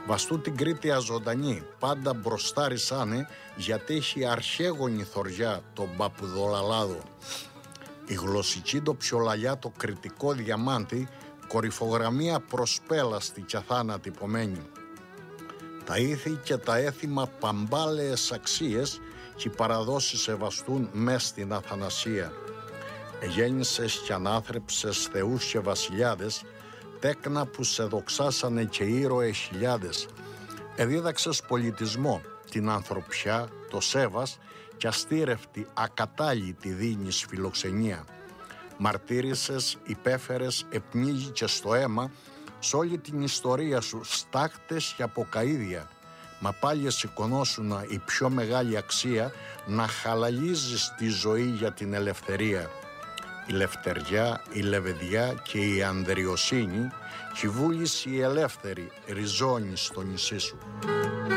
Βαστού την Κρήτη αζωντανή, πάντα μπροστάρισάνε, γιατί έχει αρχαίγονη θωριά τον Παπουδολαλάδο. Η γλωσσική ντοψιολαλιά το κριτικό διαμάντι, κορυφογραμμία προσπέλαστη κι αθάνατη πομένη. Τα ήθη και τα έθιμα παμπάλαιες αξίες και οι παραδόσεις σεβαστούν μες στην Αθανασία. Γέννησες κι ανάθρεψες θεούς και βασιλιάδες, τέκνα που σε δοξάσανε και ήρωες χιλιάδες. Εδίδαξες πολιτισμό, την ανθρωπιά, το σέβας και αστήρευτη, ακατάλητη δίνεις φιλοξενία. Μαρτύρησες, υπέφερες, επνίγει και στο αίμα σ' όλη την ιστορία σου στάχτες και αποκαΐδια. Μα πάλι σηκωνόσουνα η πιο μεγάλη αξία να χαλαλίζεις τη ζωή για την ελευθερία. Η λευτεριά, η λεβεδιά και η ανδριοσύνη και η βούληση η ελεύθερη ριζώνει στο νησί σου.